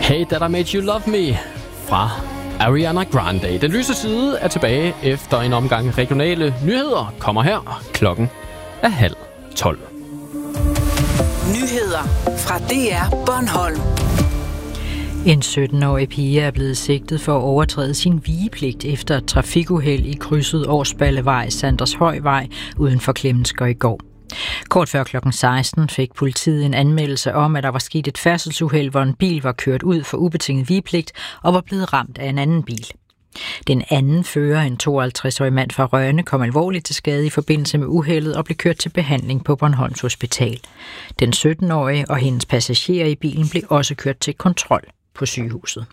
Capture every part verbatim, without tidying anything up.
Hey That I Made You Love Me fra Ariana Grande. Den lyse side er tilbage efter en omgang regionale nyheder. Kommer her. Klokken er halv tolv. Nyheder fra D R Bornholm. En sytten-årig pige er blevet sigtet for at overtræde sin vigepligt efter et trafikuheld i krydset Årsballevej Sandershøjvej uden for Klemmensker i går. Kort før klokken seksten fik politiet en anmeldelse om, at der var sket et færdselsuheld, hvor en bil var kørt ud for ubetinget vigepligt og var blevet ramt af en anden bil. Den anden fører, en tooghalvtreds-årig mand fra Rønne, kom alvorligt til skade i forbindelse med uheldet og blev kørt til behandling på Bornholms Hospital. Den sytten-årige og hendes passagerer i bilen blev også kørt til kontrol på sygehuset.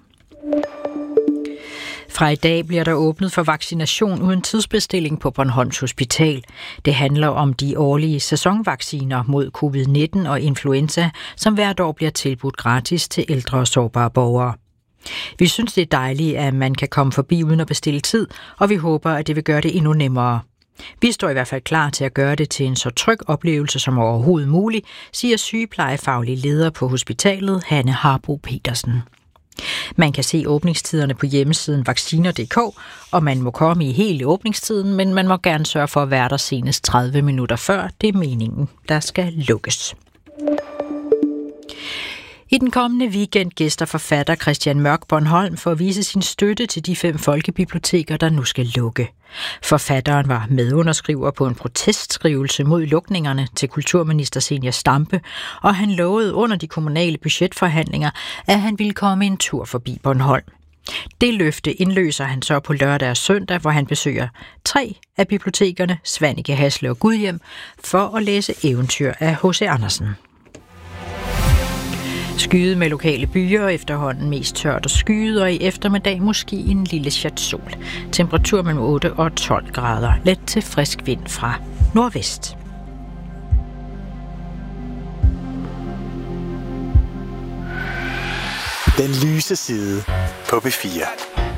Fra i dag bliver der åbnet for vaccination uden tidsbestilling på Bornholms Hospital. Det handler om de årlige sæsonvacciner mod covid nitten og influenza, som hvert år bliver tilbudt gratis til ældre og sårbare borgere. Vi synes, det er dejligt, at man kan komme forbi uden at bestille tid, og vi håber, at det vil gøre det endnu nemmere. Vi står i hvert fald klar til at gøre det til en så tryg oplevelse som overhovedet muligt, siger sygeplejefaglig leder på hospitalet, Hanne Harbro Petersen. Man kan se åbningstiderne på hjemmesiden vacciner punktum d k, og man må komme i hele åbningstiden, men man må gerne sørge for at være der senest tredive minutter før. Det er meningen, der skal lukkes. I den kommende weekend gæster forfatter Christian Mørk Bornholm for at vise sin støtte til de fem folkebiblioteker, der nu skal lukke. Forfatteren var medunderskriver på en protestskrivelse mod lukningerne til kulturminister Zenia Stampe, og han lovede under de kommunale budgetforhandlinger, at han ville komme en tur forbi Bornholm. Det løfte indløser han så på lørdag og søndag, hvor han besøger tre af bibliotekerne, Svanike, Hasle og Gudhjem, for at læse eventyr af H C Andersen. Skyet med lokale byer, efterhånden mest tørt og skyet, og i eftermiddag måske en lille chat sol. Temperatur mellem otte og tolv grader. Let til frisk vind fra nordvest. Den lyse side på B fire.